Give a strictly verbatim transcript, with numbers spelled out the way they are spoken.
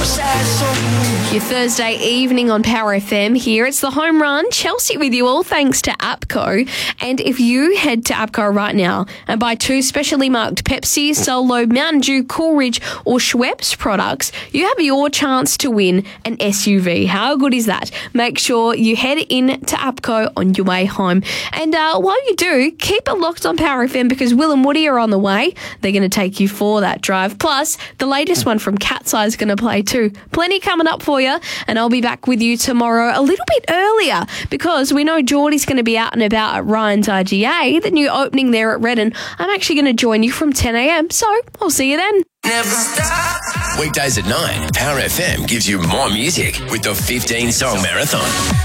Your Thursday evening on Power F M here. It's the home run. Chelsea with you all thanks to APCO. And if you head to APCO right now and buy two specially marked Pepsi, Solo, Mountain Dew, Coolridge or Schweppes products, you have your chance to win an S U V. How good is that? Make sure you head in to APCO on your way home. And uh, while you do, keep it locked on Power F M because Will and Woody are on the way. They're going to take you for that drive. Plus, the latest one from Cat's Eye is going to play too. Plenty coming up for you, and I'll be back with you tomorrow a little bit earlier because we know Geordie's going to be out and about at Ryan's I G A, the new opening there at Redden. I'm actually going to join you from ten a.m, so I'll see you then. Never stop. Weekdays at nine, Power F M gives you more music with the fifteen song marathon.